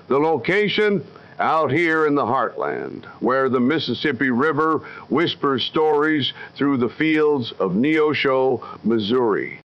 The location? Out here in the heartland, where the Mississippi River whispers stories through the fields of Neosho, Missouri.